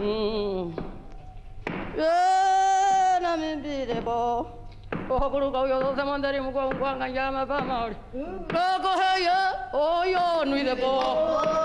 na mimbire bo okuru ka yo se mandari mu ko ngwa nganja ma pa ma ori ko he yo o yo nui de bo